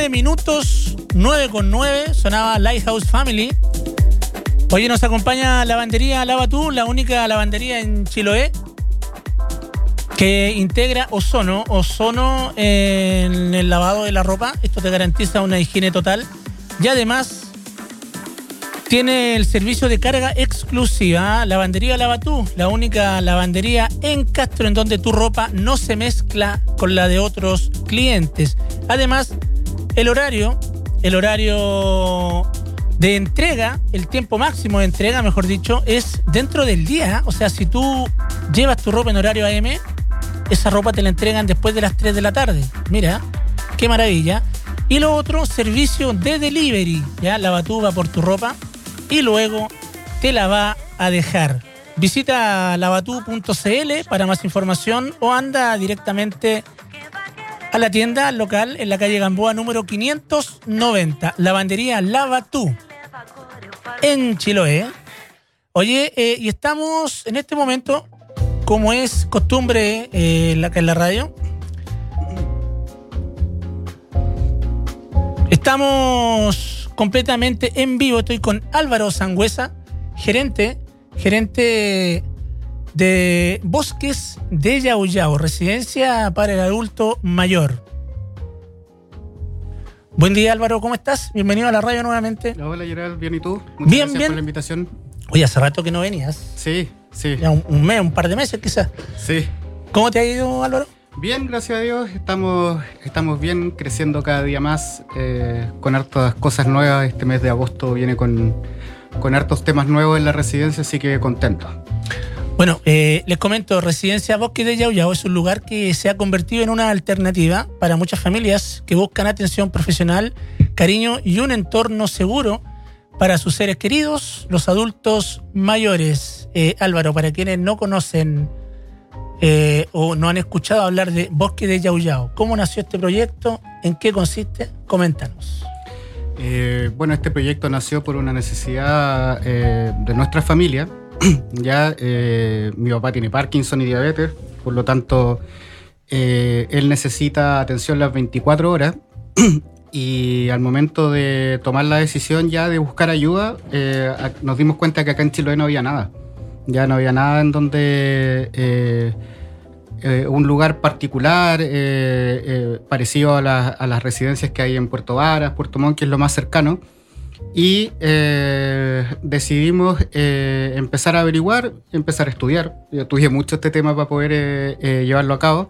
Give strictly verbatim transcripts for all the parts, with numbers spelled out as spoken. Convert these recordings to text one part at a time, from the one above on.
nueve minutos, nueve con nueve, sonaba Lighthouse Family. Oye, nos acompaña Lavandería Lava Tú, la única lavandería en Chiloé que integra ozono, ozono en el lavado de la ropa. Esto te garantiza una higiene total y además tiene el servicio de carga exclusiva. Lavandería Lava Tú, la única lavandería en Castro en donde tu ropa no se mezcla con la de otros clientes. Además, el horario, el horario de entrega, el tiempo máximo de entrega, mejor dicho, es dentro del día. O sea, si tú llevas tu ropa en horario A M, esa ropa te la entregan después de las tres de la tarde. Mira, qué maravilla. Y lo otro, servicio de delivery. Ya, Lava Tú va por tu ropa y luego te la va a dejar. Visita lavatú punto c l para más información o anda directamente a la tienda local en la calle Gamboa número quinientos noventa. Lavandería Lava Tú en Chiloé. Oye, eh, y estamos en este momento, como es costumbre eh, en, la, en la radio, estamos completamente en vivo. Estoy con Álvaro Sangüesa, gerente, gerente de Bosques de Yauyao, residencia para el adulto mayor. Buen día, Álvaro, ¿cómo estás? Bienvenido a la radio nuevamente. Hola, Gerald, bien, ¿y tú? Muchas bien, gracias bien. por la invitación. Oye, hace rato que no venías. Sí, sí. Ya un, un mes, un par de meses quizás. Sí. ¿Cómo te ha ido, Álvaro? Bien, gracias a Dios. Estamos, estamos bien, creciendo cada día más, eh, con hartas cosas nuevas. Este mes de agosto viene con, con hartos temas nuevos en la residencia, así que contento. Bueno, eh, les comento, Residencia Bosques de Yauyao es un lugar que se ha convertido en una alternativa para muchas familias que buscan atención profesional, cariño y un entorno seguro para sus seres queridos, los adultos mayores. Eh, Álvaro, para quienes no conocen eh, o no han escuchado hablar de Bosques de Yauyao, ¿cómo nació este proyecto? ¿En qué consiste? Coméntanos. Eh, bueno, este proyecto nació por una necesidad eh, de nuestra familia. Ya eh, mi papá tiene Parkinson y diabetes, por lo tanto eh, él necesita atención las veinticuatro horas y al momento de tomar la decisión ya de buscar ayuda eh, nos dimos cuenta que acá en Chiloé no había nada, ya no había nada en donde eh, eh, un lugar particular eh, eh, parecido a, la, a las residencias que hay en Puerto Varas, Puerto Montt, que es lo más cercano. Y eh, decidimos eh, empezar a averiguar, empezar a estudiar. Yo estudié mucho este tema para poder eh, eh, llevarlo a cabo.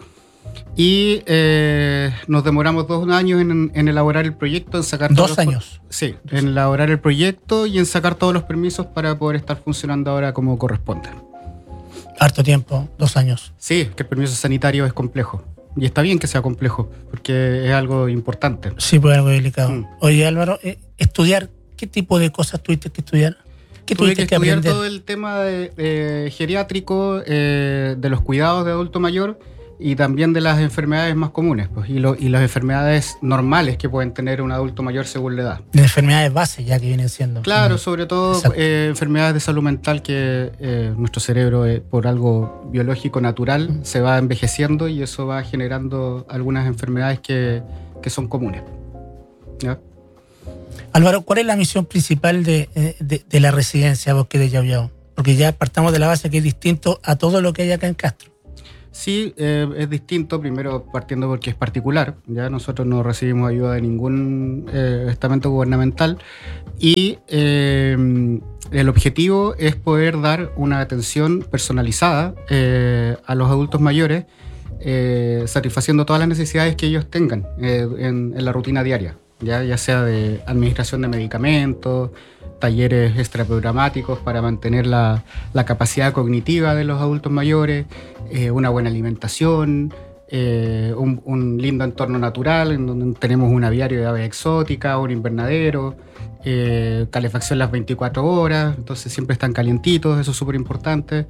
Y eh, nos demoramos dos años en, en elaborar el proyecto, en sacar ¿Dos todos años? Los, sí, en elaborar el proyecto y en sacar todos los permisos para poder estar funcionando ahora como corresponde. Harto tiempo, dos años. Sí, que el permiso sanitario es complejo. Y está bien que sea complejo, porque es algo importante. Sí, pues algo delicado. Mm. Oye, Álvaro, eh, estudiar, ¿qué tipo de cosas tuviste que estudiar? ¿Qué Tuve tuviste que que estudiar aprender? todo el tema de, de geriátrico, eh, de los cuidados de adulto mayor y también de las enfermedades más comunes, pues, y, lo, y las enfermedades normales que pueden tener un adulto mayor según la edad. De enfermedades base ya que vienen siendo. Claro, Mm. sobre todo eh, enfermedades de salud mental que eh, nuestro cerebro, eh, por algo biológico natural, Mm. se va envejeciendo y eso va generando algunas enfermedades que, que son comunes. ¿Ya? Álvaro, ¿cuál es la misión principal de, de, de la residencia Bosque de Yauyao? Porque ya partamos de la base que es distinto a todo lo que hay acá en Castro. Sí, eh, es distinto, primero partiendo porque es particular, ya nosotros no recibimos ayuda de ningún eh, estamento gubernamental y eh, el objetivo es poder dar una atención personalizada eh, a los adultos mayores, eh, satisfaciendo todas las necesidades que ellos tengan eh, en, en la rutina diaria, ya, ya sea de administración de medicamentos, talleres extraprogramáticos para mantener la, la capacidad cognitiva de los adultos mayores, eh, una buena alimentación, eh, un, un lindo entorno natural en donde tenemos un aviario de aves exóticas, un invernadero, eh, calefacción las veinticuatro horas, entonces siempre están calientitos, eso es súper importante,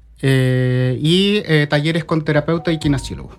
eh, y eh, talleres con terapeuta y kinesiólogo.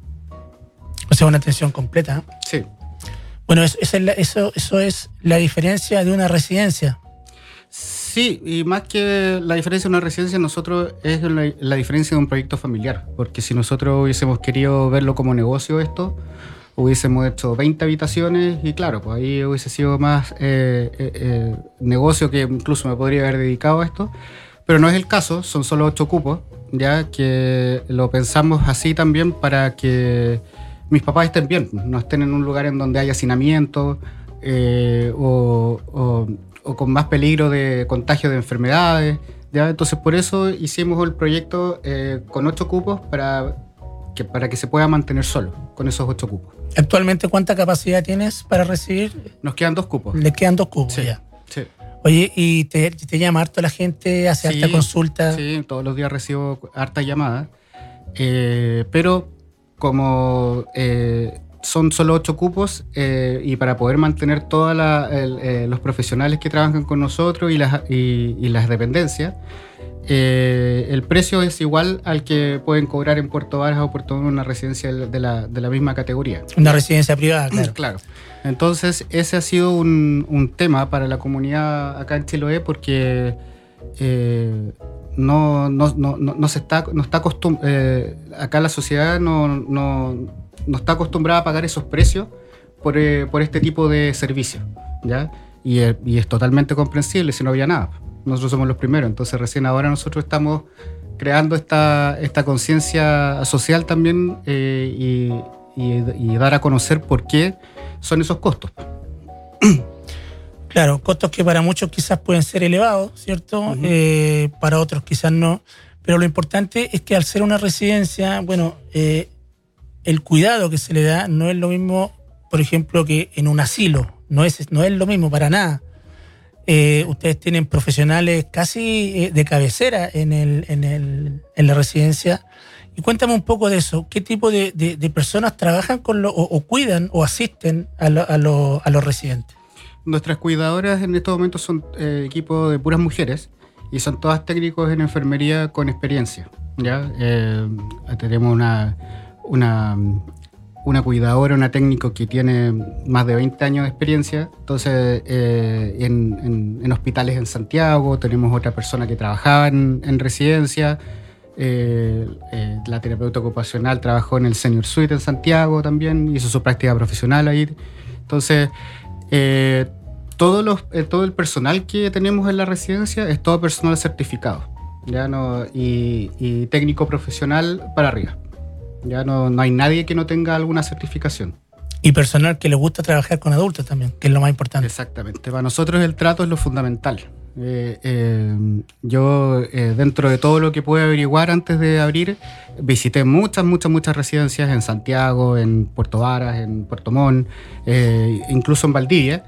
O sea, una atención completa. Sí. Bueno, eso, eso, es la, eso, eso es la diferencia de una residencia. Sí, y más que la diferencia de una residencia, nosotros es la, la diferencia de un proyecto familiar, porque si nosotros hubiésemos querido verlo como negocio esto, hubiésemos hecho veinte habitaciones y claro, pues ahí hubiese sido más eh, eh, eh, negocio, que incluso me podría haber dedicado a esto, pero no es el caso, son solo ocho cupos, ya que lo pensamos así también para que mis papás estén bien, no estén en un lugar en donde haya hacinamiento eh, o, o, o con más peligro de contagio de enfermedades, ya. Entonces por eso hicimos el proyecto eh, con ocho cupos para que, para que se pueda mantener solo con esos ocho cupos. ¿Actualmente cuánta capacidad tienes para recibir? Nos quedan dos cupos. Le quedan dos cupos, sí, ya. Sí. Oye, ¿y te, te llama harto la gente, hace sí, harta consulta? Sí, todos los días recibo hartas llamadas, eh, pero como eh, son solo ocho cupos eh, y para poder mantener todos eh, los profesionales que trabajan con nosotros y las, y, y las dependencias, Eh, el precio es igual al que pueden cobrar en Puerto Varas o Puerto Montt, una residencia de la, de la misma categoría. Una residencia privada, claro. Claro. Entonces, ese ha sido un, un tema para la comunidad acá en Chiloé porque eh, no, no, no, no, no se está, no está acostum- eh, acá la sociedad no, no, no está acostumbrada a pagar esos precios por, eh, por este tipo de servicios, ¿ya? Y, y es totalmente comprensible si no había nada. Nosotros somos los primeros, entonces recién ahora nosotros estamos creando esta, esta conciencia social también eh, y, y, y dar a conocer por qué son esos costos. Claro, costos que para muchos quizás pueden ser elevados, ¿cierto? Uh-huh. Eh, para otros quizás no, pero lo importante es que al ser una residencia, bueno, eh, el cuidado que se le da no es lo mismo, por ejemplo, que en un asilo, no es, no es lo mismo para nada. Eh, ustedes tienen profesionales casi eh, de cabecera en, el, en, el, en la residencia. Y cuéntame un poco de eso. ¿Qué tipo de, de, de personas trabajan con lo, o, o cuidan o asisten a, lo, a, lo, a los residentes? Nuestras cuidadoras en estos momentos son eh, equipo de puras mujeres y son todas técnicos en enfermería con experiencia, ¿ya? Eh, tenemos una... una una cuidadora, una técnico que tiene más de veinte años de experiencia. Entonces, eh, en, en, en hospitales en Santiago, tenemos otra persona que trabajaba en, en residencia, eh, eh, la terapeuta ocupacional trabajó en el Senior Suite en Santiago también, hizo su práctica profesional ahí. Entonces, eh, todos los, eh, todo el personal que tenemos en la residencia es todo personal certificado, ¿ya? No, y, y técnico profesional para arriba. Ya no, no hay nadie que no tenga alguna certificación. Y personal que le gusta trabajar con adultos también, que es lo más importante. Exactamente. Para nosotros el trato es lo fundamental. Eh, eh, yo, eh, dentro de todo lo que pude averiguar antes de abrir, visité muchas, muchas, muchas residencias en Santiago, en Puerto Varas, en Puerto Montt, eh, incluso en Valdivia,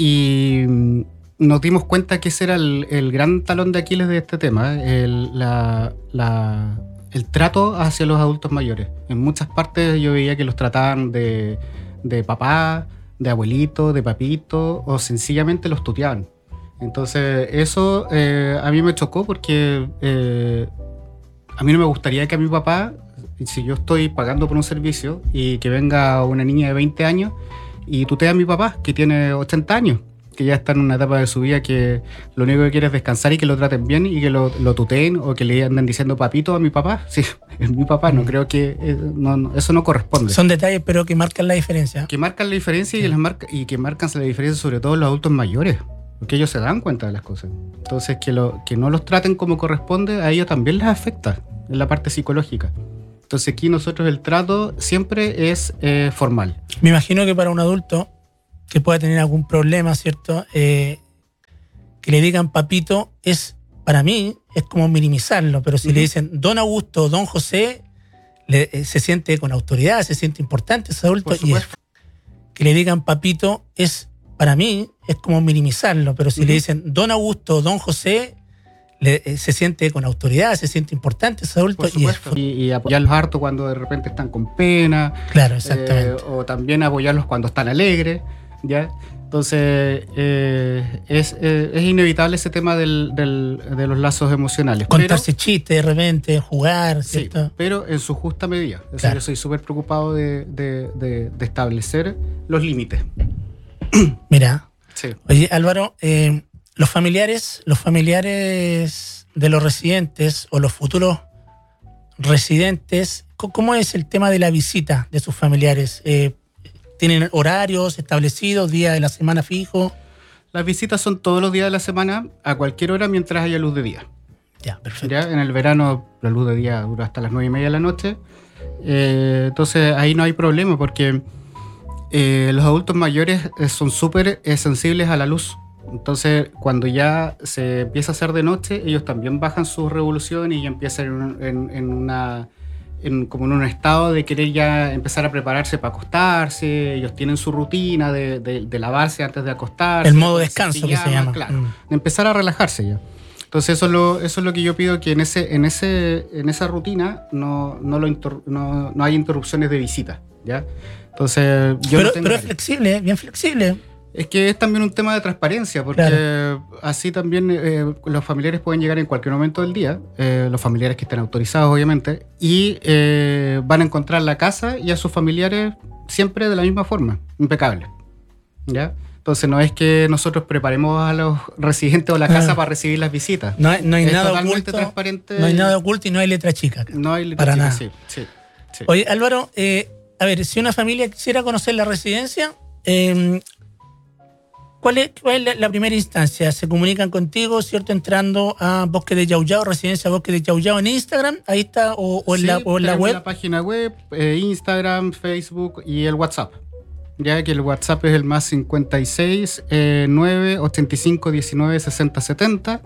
y nos dimos cuenta que ese era el, el gran talón de Aquiles de este tema, el, la... la el trato hacia los adultos mayores. En muchas partes yo veía que los trataban de, de papá, de abuelito, de papito, o sencillamente los tuteaban. Entonces eso eh, a mí me chocó porque eh, a mí no me gustaría que a mi papá, si yo estoy pagando por un servicio y que venga una niña de veinte años y tutee a mi papá que tiene ochenta años, que ya está en una etapa de su vida que lo único que quiere es descansar y que lo traten bien y que lo, lo tuteen o que le anden diciendo papito a mi papá. Sí, es mi papá, no creo que eh, no, no, eso no corresponde. Son detalles pero que marcan la diferencia. Que marcan la diferencia, sí. y, las marca, y que marcan la diferencia sobre todo los adultos mayores, porque ellos se dan cuenta de las cosas. Entonces que, lo, que no los traten como corresponde a ellos también les afecta en la parte psicológica. Entonces aquí nosotros el trato siempre es eh, formal. Me imagino que para un adulto que pueda tener algún problema, ¿cierto? Eh, que le digan papito es, para mí, es como minimizarlo, pero si uh-huh. le dicen don Augusto o don José, le, eh, se siente con autoridad, se siente importante ese adulto. Y es, que le digan papito es, para mí, es como minimizarlo, pero si uh-huh. le dicen don Augusto o don José, le, eh, se siente con autoridad, se siente importante ese adulto. Por supuesto. Y, y, y apoyarlos harto cuando de repente están con pena. Claro, exactamente. Eh, o también apoyarlos cuando están alegres. ¿Ya? Entonces eh, es, eh, es inevitable ese tema del, del, de los lazos emocionales. Contarse chistes de repente, jugar, ¿cierto? Sí, pero en su justa medida. Eso claro. Yo soy súper preocupado de, de, de, de establecer los límites. Mira, sí. Oye Álvaro, eh, los familiares, los familiares de los residentes o los futuros residentes, ¿cómo es el tema de la visita de sus familiares? Eh, ¿Tienen horarios establecidos, días de la semana fijos? Las visitas son todos los días de la semana, a cualquier hora, mientras haya luz de día. Ya, perfecto. ¿Ya? En el verano la luz de día dura hasta las nueve y media de la noche. Eh, entonces ahí no hay problema porque eh, los adultos mayores eh, son súper eh, sensibles a la luz. Entonces cuando ya se empieza a hacer de noche, ellos también bajan sus revoluciones y ya empiezan en, en, en una... En, como en un estado de querer ya empezar a prepararse para acostarse. Ellos tienen su rutina de, de, de lavarse antes de acostarse. El modo descanso que se llama. Claro, mm. de empezar a relajarse ya. Entonces eso es lo, eso es lo que yo pido, que en ese, en ese, en esa rutina no, no, lo inter, no, no hay interrupciones de visita, ¿ya? Entonces yo Pero, no tengo pero es flexible, bien flexible. Es que es también un tema de transparencia, porque claro, así también eh, los familiares pueden llegar en cualquier momento del día, eh, los familiares que estén autorizados obviamente, y eh, van a encontrar la casa y a sus familiares siempre de la misma forma, impecable, ¿ya? Entonces no es que nosotros preparemos a los residentes o la casa ah. para recibir las visitas. No hay, no hay es nada totalmente oculto, transparente. No hay nada oculto y no hay letra chica. Acá. No hay letra para chica, nada. Sí, sí, sí. Oye, Álvaro, eh, a ver, si una familia quisiera conocer la residencia, eh, ¿cuál es, cuál es la, la primera instancia? ¿Se comunican contigo, cierto? Entrando a Bosque de Yauyao, Residencia Bosque de Yauyao en Instagram, ahí está, o, o en sí, la, o en la web. la página web, eh, Instagram, Facebook y el WhatsApp. Ya que el WhatsApp es el más cincuenta y seis, nueve, ochenta y cinco, diecinueve, sesenta, setenta.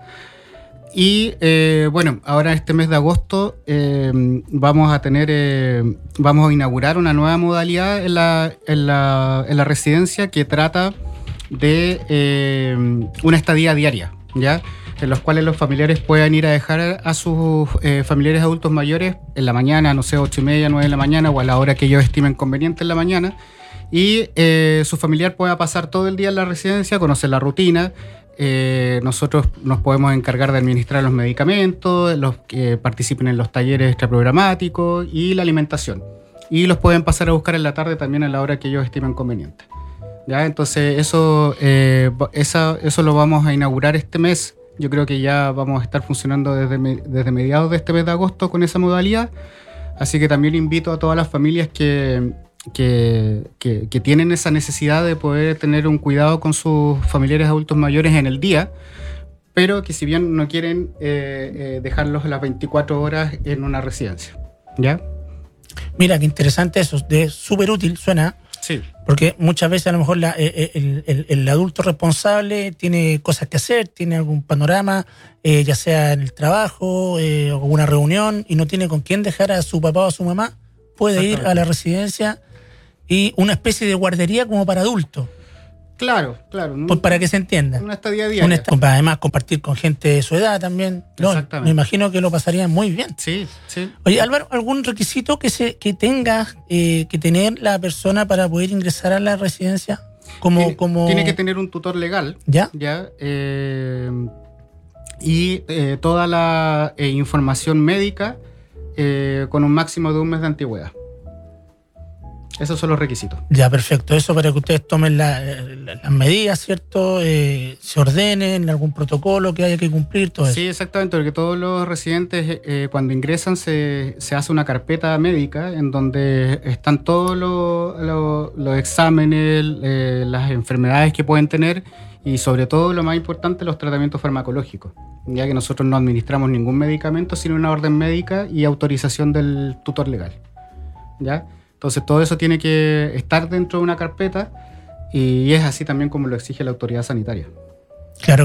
Y eh, bueno, ahora este mes de agosto eh, vamos a tener, eh, vamos a inaugurar una nueva modalidad en la, en la, en la residencia que trata de eh, una estadía diaria, ¿ya? En los cuales los familiares puedan ir a dejar a sus eh, familiares adultos mayores en la mañana, no sé, ocho y media, nueve de la mañana o a la hora que ellos estimen conveniente en la mañana. Y eh, su familiar pueda pasar todo el día en la residencia, conocer la rutina. Eh, nosotros nos podemos encargar de administrar los medicamentos, los que participen en los talleres extraprogramáticos y la alimentación. Y los pueden pasar a buscar en la tarde también a la hora que ellos estimen conveniente. ¿Ya? Entonces eso, eh, esa, eso lo vamos a inaugurar este mes. Yo creo que ya vamos a estar funcionando desde, desde mediados de este mes de agosto con esa modalidad. Así que también invito a todas las familias que... Que, que, que tienen esa necesidad de poder tener un cuidado con sus familiares adultos mayores en el día, pero que si bien no quieren eh, eh, dejarlos las veinticuatro horas en una residencia. ¿Ya? Mira, qué interesante eso, de súper útil suena. Sí. Porque muchas veces a lo mejor la, el, el, el adulto responsable tiene cosas que hacer, tiene algún panorama, eh, ya sea en el trabajo eh, o alguna reunión, y no tiene con quién dejar a su papá o a su mamá, puede ir a la residencia y una especie de guardería como para adultos. Claro, claro. Pues para que se entienda. Una estadía diaria. Una est- además, compartir con gente de su edad también. Exactamente. No, me imagino que lo pasarían muy bien. Sí, sí. Oye, Álvaro, ¿algún requisito que se que tenga eh, que tener la persona para poder ingresar a la residencia? Como, tiene, como... tiene que tener un tutor legal. ¿Ya? Ya. Eh, y eh, toda la eh, información médica eh, con un máximo de un mes de antigüedad. Esos son los requisitos. Ya, perfecto. Eso para que ustedes tomen la, la, las medidas, ¿cierto? Eh, se ordenen, algún protocolo que haya que cumplir, todo eso. Sí, exactamente, porque todos los residentes eh, cuando ingresan se, se hace una carpeta médica en donde están todos los, los, los exámenes, eh, las enfermedades que pueden tener y sobre todo, lo más importante, los tratamientos farmacológicos, ya que nosotros no administramos ningún medicamento sino una orden médica y autorización del tutor legal, ¿ya? Entonces todo eso tiene que estar dentro de una carpeta y es así también como lo exige la autoridad sanitaria. Claro.